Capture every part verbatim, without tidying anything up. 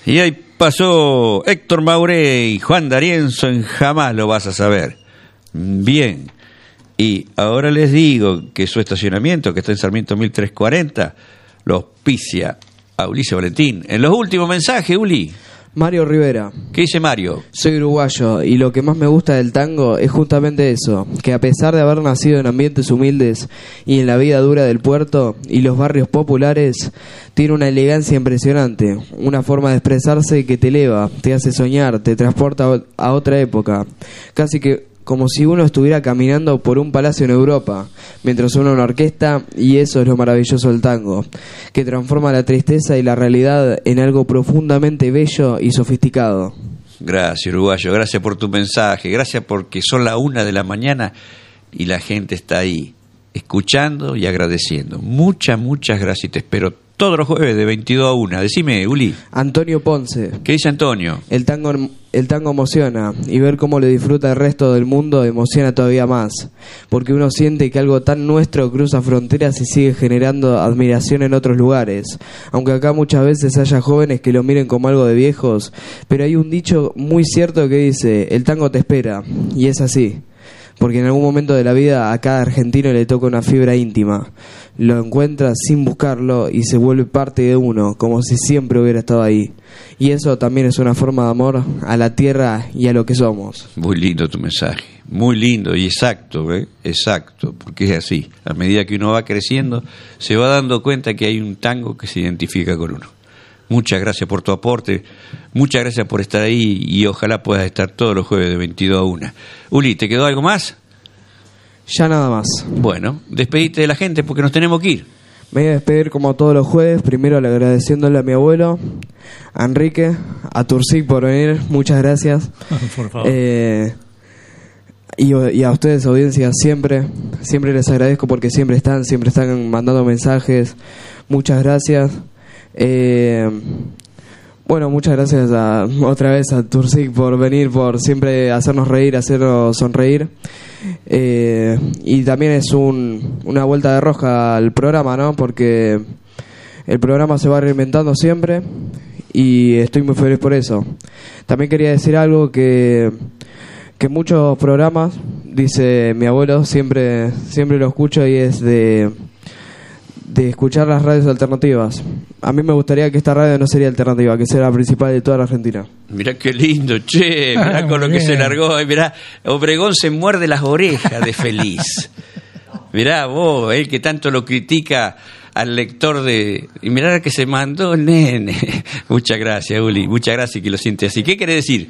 Y ahí pasó Héctor Mauré y Juan D'Arienzo en Jamás lo vas a saber. Bien. Y ahora les digo que su estacionamiento, que está en Sarmiento mil trescientos cuarenta, lo auspicia a Ulises Valentín. En los últimos mensajes, Uli. Mario Rivera. ¿Qué dice Mario? Soy uruguayo y lo que más me gusta del tango es justamente eso, que a pesar de haber nacido en ambientes humildes y en la vida dura del puerto y los barrios populares, tiene una elegancia impresionante, una forma de expresarse que te eleva, te hace soñar, te transporta a otra época, casi que como si uno estuviera caminando por un palacio en Europa, mientras suena una orquesta, y eso es lo maravilloso del tango, que transforma la tristeza y la realidad en algo profundamente bello y sofisticado. Gracias, uruguayo, gracias por tu mensaje, gracias porque son las una de la mañana y la gente está ahí, escuchando y agradeciendo. Muchas, muchas gracias y te espero todos los jueves de veintidós a una. Decime, Uli. Antonio Ponce. ¿Qué dice Antonio? El tango, el tango emociona, y ver cómo lo disfruta el resto del mundo emociona todavía más, porque uno siente que algo tan nuestro cruza fronteras y sigue generando admiración en otros lugares, aunque acá muchas veces haya jóvenes que lo miren como algo de viejos, pero hay un dicho muy cierto que dice, el tango te espera, y es así. Porque en algún momento de la vida a cada argentino le toca una fibra íntima. Lo encuentra sin buscarlo y se vuelve parte de uno, como si siempre hubiera estado ahí. Y eso también es una forma de amor a la tierra y a lo que somos. Muy lindo tu mensaje, muy lindo y exacto, ¿eh? Exacto, porque es así. A medida que uno va creciendo, se va dando cuenta que hay un tango que se identifica con uno. Muchas gracias por tu aporte, muchas gracias por estar ahí y ojalá puedas estar todos los jueves de veintidós a una. Uli, ¿te quedó algo más? Ya nada más. Bueno, despedite de la gente porque nos tenemos que ir. Me voy a despedir como todos los jueves, primero agradeciéndole a mi abuelo, a Enrique, a Turcic por venir, muchas gracias. Por favor. Eh, y, y a ustedes, audiencia, siempre, siempre les agradezco porque siempre están, siempre están mandando mensajes, muchas gracias. Eh, bueno, muchas gracias a, otra vez a Turcic por venir, por siempre hacernos reír, hacernos sonreír. Eh, y también es un, una vuelta de rosca al programa, ¿no? Porque el programa se va reinventando siempre y estoy muy feliz por eso. También quería decir algo que que muchos programas, dice mi abuelo, siempre siempre lo escucho y es de de escuchar las radios alternativas. A mí me gustaría que esta radio no sería alternativa, que sea la principal de toda la Argentina. Mirá qué lindo, che, mirá ah, con lo bien. Que se largó, mirá, Obregón se muerde las orejas de feliz. Mirá vos, él que tanto lo critica al lector de... Y mirá que se mandó el nene. Muchas gracias, Uli, muchas gracias que lo siente así. ¿Qué querés decir?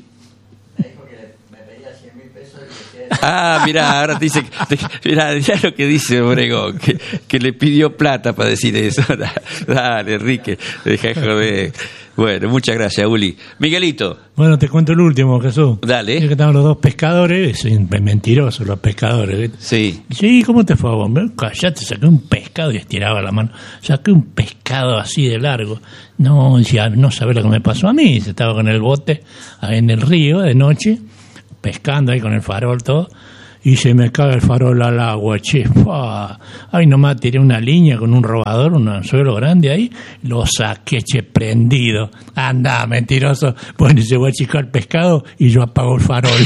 Ah, mirá, ahora te dice, te, mirá, ya lo que dice Obregón, que, que le pidió plata para decir eso. Dale, Enrique, deja de joder. Bueno, muchas gracias, Uli. Miguelito. Bueno, te cuento el último, Jesús. Dale. Es que estaban los dos pescadores, son mentirosos los pescadores, ¿viste? Sí. Sí, ¿cómo te fue a vos? Callate, saqué un pescado y estiraba la mano. Saqué un pescado así de largo. No, decía, no sabés lo que me pasó a mí. Estaba con el bote en el río de noche, pescando ahí con el farol todo, y se me caga el farol al agua, che, ¡fua! Ay, nomás tiré una línea con un robador, un anzuelo grande ahí, lo saqué, che, prendido. Anda, mentiroso. Bueno, se va a achicar el pescado y yo apago el farol.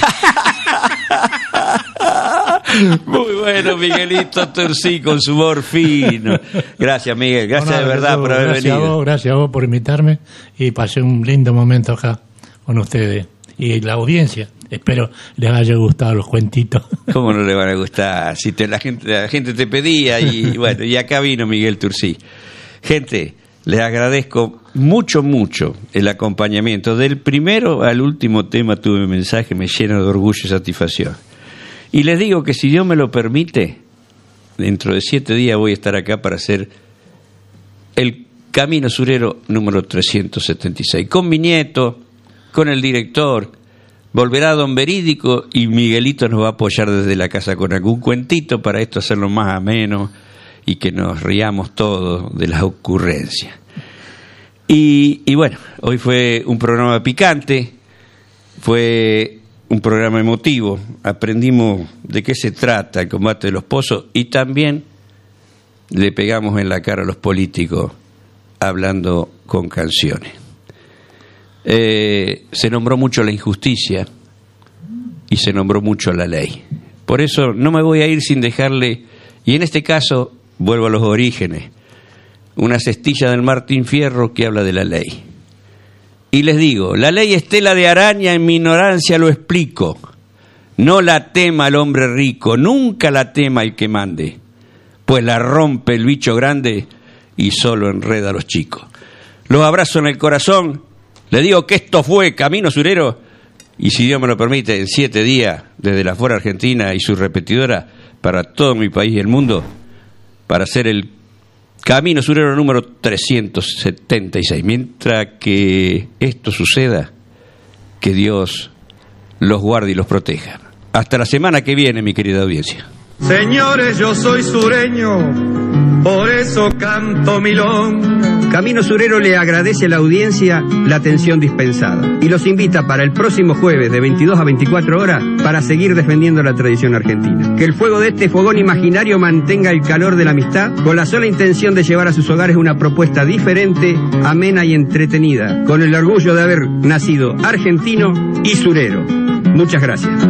Muy bueno, Miguelito Turcic con su humor fino. Gracias, Miguel, gracias bueno, de verdad tú, por haber gracias venido. A vos, gracias a vos por invitarme y pasé un lindo momento acá con ustedes y la audiencia. Espero les haya gustado los cuentitos. ¿Cómo no le van a gustar? Si te, la gente la gente te pedía y bueno, y acá vino Miguel Turcic. Gente, les agradezco mucho, mucho el acompañamiento. Del primero al último tema tuve un mensaje, me llena de orgullo y satisfacción. Y les digo que si Dios me lo permite, dentro de siete días voy a estar acá para hacer el Camino Surero número trescientos setenta y seis. Con mi nieto, con el director, volverá Don Verídico y Miguelito nos va a apoyar desde la casa con algún cuentito para esto hacerlo más ameno y que nos riamos todos de las ocurrencias. Y, y bueno, hoy fue un programa picante, fue un programa emotivo, aprendimos de qué se trata el combate de los pozos y también le pegamos en la cara a los políticos hablando con canciones. eh, se nombró mucho la injusticia y se nombró mucho la ley. Por eso no me voy a ir sin dejarle, y en este caso vuelvo a los orígenes, una cestilla del Martín Fierro que habla de la ley. Y les digo, la ley es tela de araña, en mi ignorancia lo explico. No la tema el hombre rico, nunca la tema el que mande, pues la rompe el bicho grande y solo enreda a los chicos. Los abrazo en el corazón, les digo que esto fue Camino Surero, y si Dios me lo permite, en siete días, desde la Fuera Argentina y su repetidora, para todo mi país y el mundo, para hacer el Camino Surero número trescientos setenta y seis. Mientras que esto suceda, que Dios los guarde y los proteja. Hasta la semana que viene, mi querida audiencia. Señores, yo soy sureño, por eso canto milón. Camino Surero le agradece a la audiencia la atención dispensada y los invita para el próximo jueves de veintidós a veinticuatro horas para seguir defendiendo la tradición argentina. Que el fuego de este fogón imaginario mantenga el calor de la amistad con la sola intención de llevar a sus hogares una propuesta diferente, amena y entretenida, con el orgullo de haber nacido argentino y surero. Muchas gracias.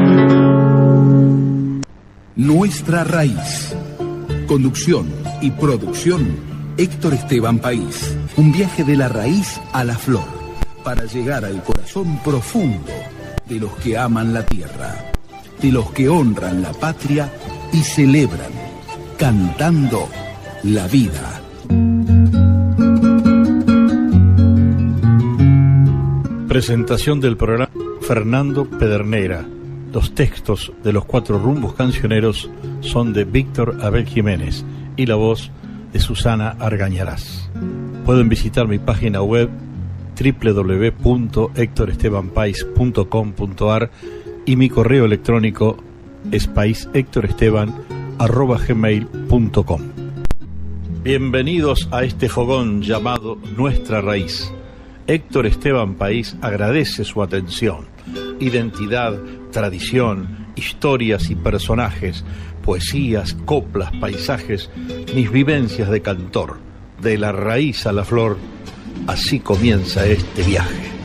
Nuestra Raíz. Conducción y producción Héctor Esteban País. Un viaje de la raíz a la flor para llegar al corazón profundo de los que aman la tierra, de los que honran la patria y celebran, cantando la vida. Presentación del programa Fernando Pedernera. Los textos de los cuatro rumbos cancioneros son de Víctor Abel Jiménez y la voz de Susana Argañarás. Pueden visitar mi página web doble u doble u doble u punto héctor esteban pais punto com punto a r y mi correo electrónico es paishectoresteban arroba gmail punto com. Bienvenidos a este fogón llamado Nuestra Raíz. Héctor Esteban País agradece su atención. Identidad, tradición, historias y personajes, poesías, coplas, paisajes, mis vivencias de cantor, de la raíz a la flor, así comienza este viaje.